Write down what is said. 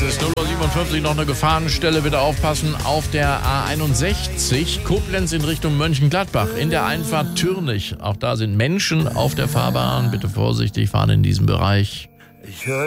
ist 0:57 Uhr, noch eine Gefahrenstelle. Bitte aufpassen auf der A61 Koblenz in Richtung Mönchengladbach. In der Einfahrt Türnich. Auch da sind Menschen auf der Fahrbahn. Bitte vorsichtig fahren in diesem Bereich.